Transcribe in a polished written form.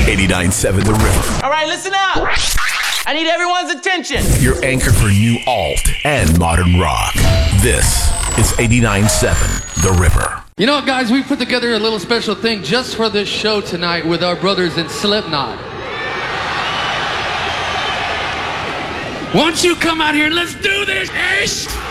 89.7 The River. All right, listen up. I need everyone's attention. Your anchor for new alt and modern rock. This is 89.7 The River. You know what, guys? We put together a little special thing just for this show tonight with our brothers in Slipknot. Why don't you come out here and let's do this?